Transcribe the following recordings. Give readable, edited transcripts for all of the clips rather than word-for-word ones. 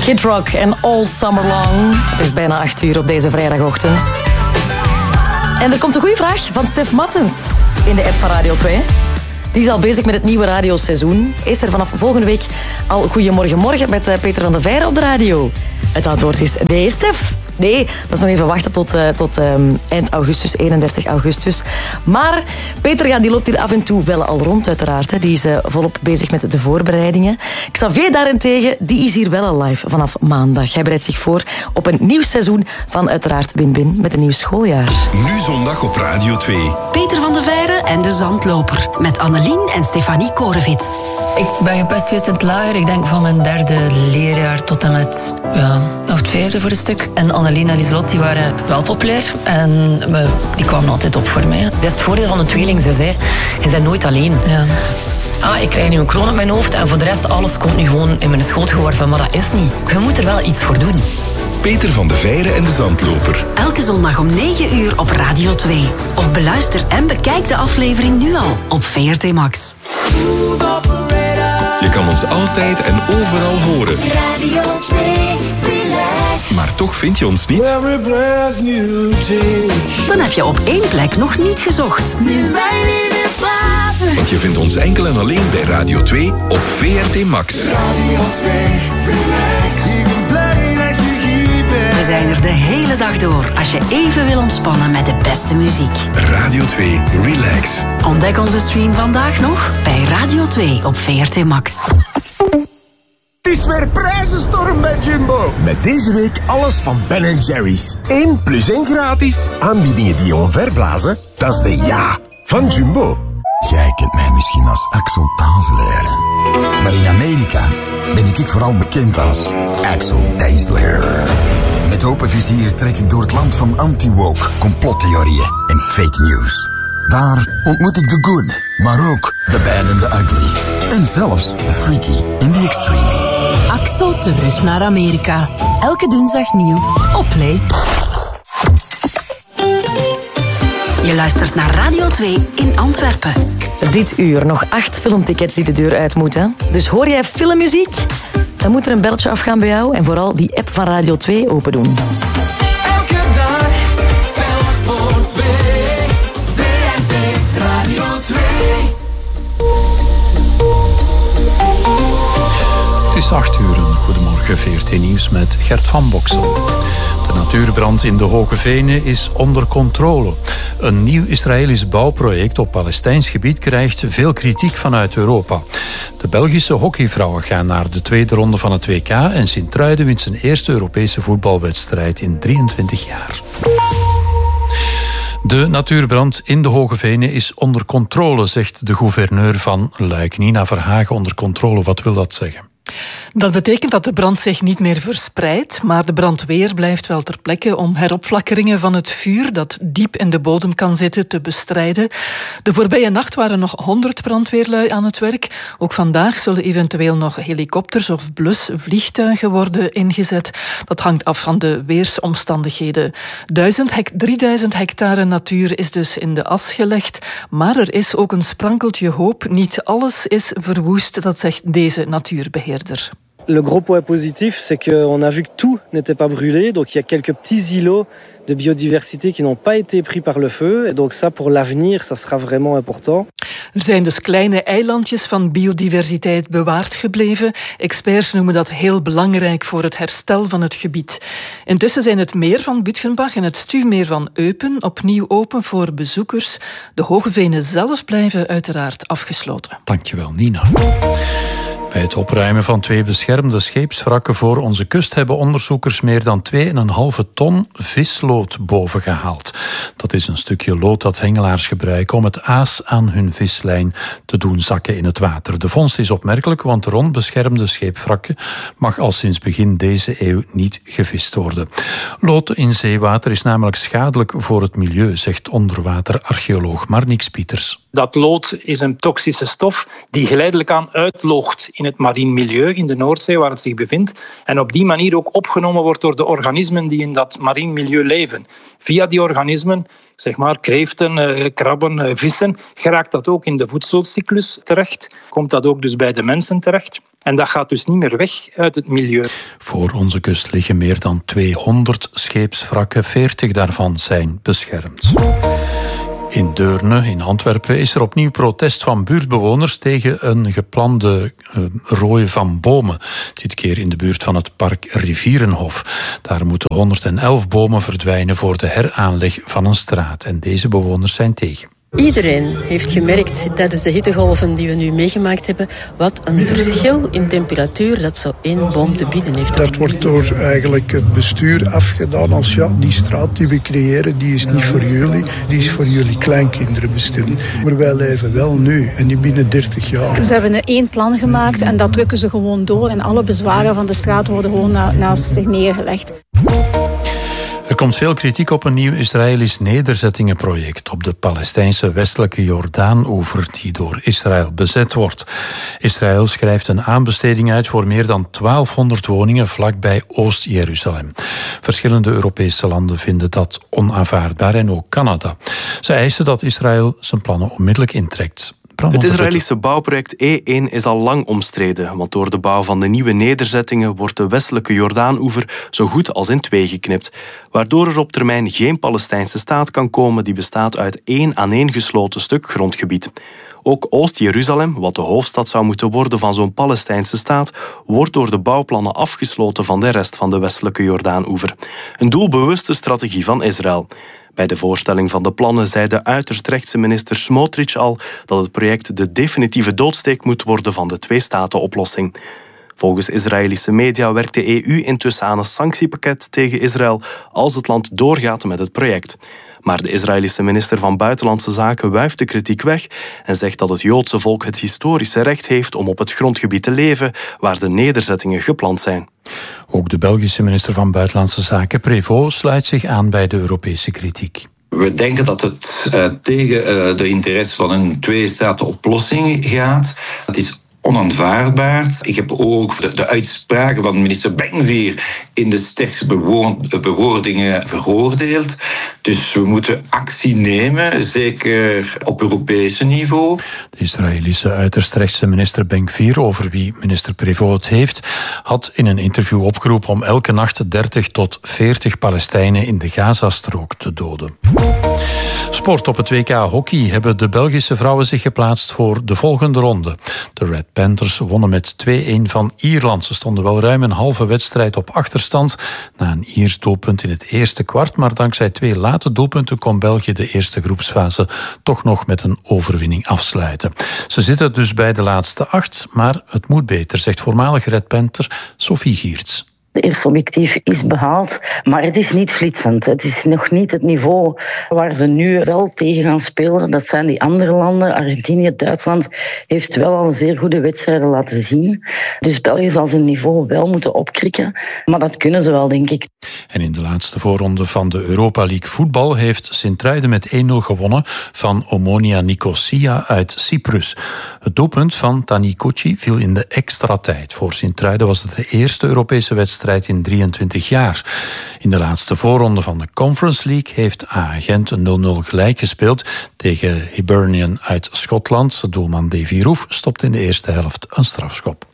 Kid Rock en All Summer Long. Het is bijna 8:00 op deze vrijdagochtend. En er komt een goede vraag van Stef Mattens in de app van Radio 2. Die is al bezig met het nieuwe radioseizoen. Is er vanaf volgende week al Goedemorgen Morgen met Peter van der Veijren op de radio? Het antwoord is nee, Stef. Nee, dat is nog even wachten tot eind augustus, 31 augustus. Maar Peter die loopt hier af en toe wel al rond, uiteraard. Hè. Die is volop bezig met de voorbereidingen. Xavier daarentegen, die is hier wel al live vanaf maandag. Hij bereidt zich voor op een nieuw seizoen van uiteraard Win-Win met een nieuw schooljaar. Nu zondag op Radio 2. Peter van der Veijren en de Zandloper. Met Annelien en Stefanie Korevits. Ik ben gepest geweest in het lager. Ik denk van mijn 3e leerjaar tot en met nog het 5e voor een stuk. En Annelien en Lieslot die waren wel populair. En die kwamen altijd op voor mij. Dat is het voordeel van een tweeling. Ze zei, je bent nooit alleen. Ja. Ik krijg nu een kroon op mijn hoofd. En voor de rest, alles komt nu gewoon in mijn schoot geworpen. Maar dat is niet. Je moet er wel iets voor doen. Peter van der Veijren en de Zandloper. Elke zondag om 9:00 op Radio 2. Of beluister en bekijk de aflevering nu al op VRT Max. Je kan ons altijd en overal horen. Radio 2, relax. Maar toch vind je ons niet? Dan heb je op één plek nog niet gezocht. Nu wij niet meer praten. Want je vindt ons enkel en alleen bij Radio 2 op VRT Max. Radio 2, relax. Ik ben blij dat je hier bent. We zijn er de hele dag door als je even wil ontspannen met de beste muziek. Radio 2, relax. Ontdek onze stream vandaag nog bij Radio 2 op VRT Max. Het is weer prijzenstorm bij Jumbo. Met deze week alles van Ben & Jerry's. 1 + 1 gratis. Aanbiedingen die je omverblazen, dat is de ja van Jumbo. Jij kent mij misschien als Axel Tazelaar. Maar in Amerika ben ik vooral bekend als Axel Tazelaar. Met open vizier trek ik door het land van anti-woke, complottheorieën en fake news. Daar ontmoet ik de good, maar ook de bad and the ugly. En zelfs de freaky en the extreme. Axel terug naar Amerika. Elke dinsdag nieuw op Play. Je luistert naar Radio 2 in Antwerpen. Dit uur nog 8 filmtickets die de deur uit moeten. Dus hoor jij filmmuziek? Dan moet er een belletje afgaan bij jou. En vooral die app van Radio 2 open doen. Elke dag telt voor 2. VRT Radio 2. Het is 8:00. Goedemorgen, VRT Nieuws met Gert van Boksel. De natuurbrand in de Hoge Venen is onder controle. Een nieuw Israëlisch bouwproject op Palestijns gebied krijgt veel kritiek vanuit Europa. De Belgische hockeyvrouwen gaan naar de tweede ronde van het WK en Sint-Truiden wint zijn eerste Europese voetbalwedstrijd in 23 jaar. De natuurbrand in de Hoge Venen is onder controle, zegt de gouverneur van Luik. Nina Verhagen, onder controle, wat wil dat zeggen? Dat betekent dat de brand zich niet meer verspreidt, maar de brandweer blijft wel ter plekke om heropflakkeringen van het vuur dat diep in de bodem kan zitten te bestrijden. De voorbije nacht waren nog 100 brandweerlui aan het werk. Ook vandaag zullen eventueel nog helikopters of blusvliegtuigen worden ingezet. Dat hangt af van de weersomstandigheden. 3000 hectare natuur is dus in de as gelegd, maar er is ook een sprankeltje hoop. Niet alles is verwoest, dat zegt deze natuurbeheerder. Le gros point positif, c'est qu'on a vu que tout n'était pas brûlé. Donc il y a quelques petits îlots de biodiversité qui n'ont pas été pris par le feu. Et donc ça, pour l'avenir, ça sera vraiment important. Er zijn dus kleine eilandjes van biodiversiteit bewaard gebleven. Experts noemen dat heel belangrijk voor het herstel van het gebied. Intussen zijn het meer van Bütgenbach en het stuwmeer van Eupen opnieuw open voor bezoekers. De Hoge Venen zelf blijven uiteraard afgesloten. Dankjewel, Nina. Bij het opruimen van 2 beschermde scheepswrakken voor onze kust hebben onderzoekers meer dan 2,5 ton vislood bovengehaald. Dat is een stukje lood dat hengelaars gebruiken om het aas aan hun vislijn te doen zakken in het water. De vondst is opmerkelijk, want rond beschermde scheepswrakken mag al sinds begin deze eeuw niet gevist worden. Lood in zeewater is namelijk schadelijk voor het milieu, zegt onderwaterarcheoloog Marnix Pieters. Dat lood is een toxische stof die geleidelijk aan uitloogt in in het marien milieu in de Noordzee waar het zich bevindt en op die manier ook opgenomen wordt door de organismen die in dat marien milieu leven. Via die organismen, zeg maar kreeften, krabben, vissen, geraakt dat ook in de voedselcyclus terecht. Komt dat ook dus bij de mensen terecht. En dat gaat dus niet meer weg uit het milieu. Voor onze kust liggen meer dan 200 scheepswrakken. 40 daarvan zijn beschermd. In Deurne, in Antwerpen, is er opnieuw protest van buurtbewoners tegen een geplande rooi van bomen. Dit keer in de buurt van het park Rivierenhof. Daar moeten 111 bomen verdwijnen voor de heraanleg van een straat. En deze bewoners zijn tegen. Iedereen heeft gemerkt tijdens de hittegolven die we nu meegemaakt hebben wat een verschil in temperatuur dat zo één boom te bieden heeft. Dat wordt door eigenlijk het bestuur afgedaan als die straat die we creëren, die is niet voor jullie, die is voor jullie kleinkinderen bestemd. Maar wij leven wel nu en niet binnen 30 jaar. Ze hebben één plan gemaakt en dat drukken ze gewoon door en alle bezwaren van de straat worden gewoon naast zich neergelegd. Er komt veel kritiek op een nieuw Israëlisch nederzettingenproject op de Palestijnse westelijke Jordaan-oever die door Israël bezet wordt. Israël schrijft een aanbesteding uit voor meer dan 1200 woningen vlakbij Oost-Jeruzalem. Verschillende Europese landen vinden dat onaanvaardbaar en ook Canada. Ze eisen dat Israël zijn plannen onmiddellijk intrekt. Het Israëlische bouwproject E1 is al lang omstreden, want door de bouw van de nieuwe nederzettingen wordt de westelijke Jordaan-oever zo goed als in twee geknipt, waardoor er op termijn geen Palestijnse staat kan komen die bestaat uit één aaneengesloten stuk grondgebied. Ook Oost-Jeruzalem, wat de hoofdstad zou moeten worden van zo'n Palestijnse staat, wordt door de bouwplannen afgesloten van de rest van de westelijke Jordaan-oever. Een doelbewuste strategie van Israël. Bij de voorstelling van de plannen zei de uiterst rechtse minister Smotrich al dat het project de definitieve doodsteek moet worden van de twee-staten-oplossing. Volgens Israëlische media werkt de EU intussen aan een sanctiepakket tegen Israël als het land doorgaat met het project. Maar de Israëlische minister van Buitenlandse Zaken wuift de kritiek weg en zegt dat het Joodse volk het historische recht heeft om op het grondgebied te leven waar de nederzettingen gepland zijn. Ook de Belgische minister van Buitenlandse Zaken, Prévost, sluit zich aan bij de Europese kritiek. We denken dat het tegen de interesse van een twee-staten-oplossing gaat. Het is onaanvaardbaar. Ik heb ook de uitspraken van minister Ben-Gvir in de sterkste bewoordingen veroordeeld. Dus we moeten actie nemen, zeker op Europese niveau. De Israëlische uiterst rechtse minister Ben-Gvir, over wie minister Prévost het heeft, had in een interview opgeroepen om elke nacht 30 tot 40 Palestijnen in de Gazastrook te doden. Sport. Op het WK hockey hebben de Belgische vrouwen zich geplaatst voor de volgende ronde. De Red Panthers wonnen met 2-1 van Ierland. Ze stonden wel ruim een halve wedstrijd op achterstand na een Iers doelpunt in het eerste kwart, maar dankzij 2 late doelpunten kon België de eerste groepsfase toch nog met een overwinning afsluiten. Ze zitten dus bij de laatste 8, maar het moet beter, zegt voormalig Red Panther Sophie Giertz. De eerste objectief is behaald, maar het is niet flitsend. Het is nog niet het niveau waar ze nu wel tegen gaan spelen. Dat zijn die andere landen. Argentinië, Duitsland heeft wel al zeer goede wedstrijden laten zien. Dus België zal zijn niveau wel moeten opkrikken. Maar dat kunnen ze wel, denk ik. En in de laatste voorronde van de Europa League voetbal heeft Sint-Truiden met 1-0 gewonnen van Omonia Nicosia uit Cyprus. Het doelpunt van Tani Kochi viel in de extra tijd. Voor Sint-Truiden was het de eerste Europese wedstrijd in 23 jaar. In de laatste voorronde van de Conference League heeft A-Gent 0-0 gelijk gespeeld tegen Hibernian uit Schotland. Doelman Davy Roef stopt in de eerste helft een strafschop.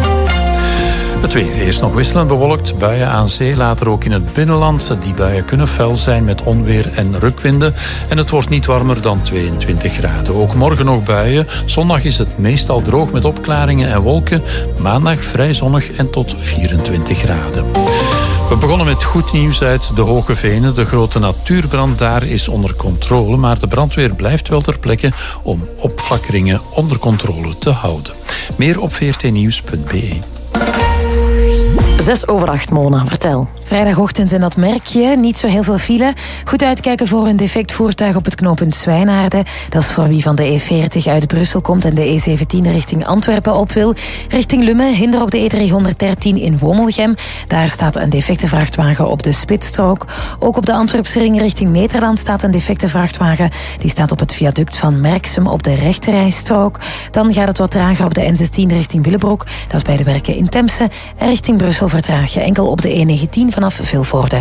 Het weer. Eerst nog wisselend bewolkt, buien aan zee, later ook in het binnenland. Die buien kunnen fel zijn met onweer en rukwinden. En het wordt niet warmer dan 22 graden. Ook morgen nog buien. Zondag is het meestal droog met opklaringen en wolken. Maandag vrij zonnig en tot 24 graden. We begonnen met goed nieuws uit de Hoge Venen. De grote natuurbrand daar is onder controle, maar de brandweer blijft wel ter plekke om opflakkeringen onder controle te houden. Meer op vrtnieuws.be. 6:08, Mona, vertel. Vrijdagochtend en dat merk je, niet zo heel veel file. Goed uitkijken voor een defect voertuig op het knooppunt Zwijnaarden. Dat is voor wie van de E40 uit Brussel komt en de E17 richting Antwerpen op wil. Richting Lummen, hinder op de E313 in Womelgem. Daar staat een defecte vrachtwagen op de spitsstrook. Ook op de Antwerpsring richting Nederland staat een defecte vrachtwagen. Die staat op het viaduct van Merksem op de rechterrijstrook. Dan gaat het wat trager op de N16 richting Willebroek. Dat is bij de werken in Temse. En richting Brussel vertraag je enkel op de E19 vanaf Vilvoorde.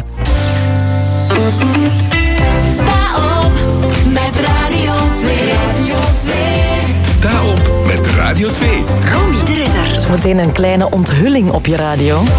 Sta op met Radio 2. Radio 2. Sta op met Radio 2. Ronnie de Ridder. Zometeen een kleine onthulling op je radio.